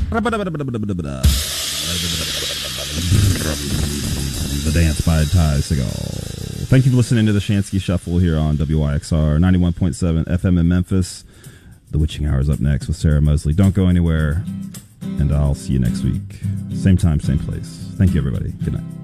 The Dance by Ty Segall. Thank you for listening to the Shansky Shuffle here on WYXR 91.7 FM in Memphis. The Witching Hour is up next with Sarah Mosley. Don't go anywhere, and I'll see you next week. Same time, same place. Thank you, everybody. Good night.